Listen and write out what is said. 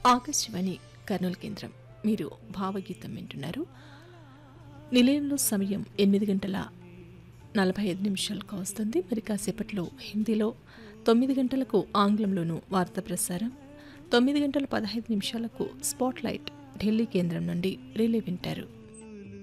ఆకాశవాణి కర్నూలు కేంద్రం. మీరు భావగీతం వింటున్నారు. నిలయంలో సమయం 8:45 వస్తుంది. మరి కాసేపట్లో హిందీలో, 9 గంటలకు ఆంగ్లంలోనూ వార్తా ప్రసారం, 9:15 స్పాట్లైట్ ఢిల్లీ కేంద్రం నుండి రిలే వింటారు.